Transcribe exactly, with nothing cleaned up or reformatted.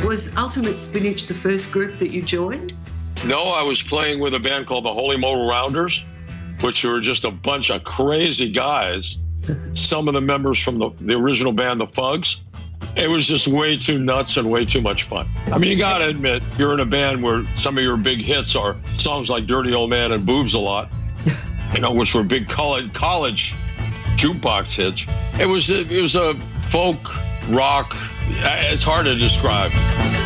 Was Ultimate Spinach the first group that you joined? No, I was playing with a band called the Holy Modal Rounders, which were just a bunch of crazy guys. Some of the members from the, the original band, the Fugs. It was just way too nuts and way too much fun. I mean, you got to admit, you're in a band where some of your big hits are songs like Dirty Old Man and Boobs a Lot, you know, which were big college, college jukebox hits. It was, it was a folk rock. It's hard to describe.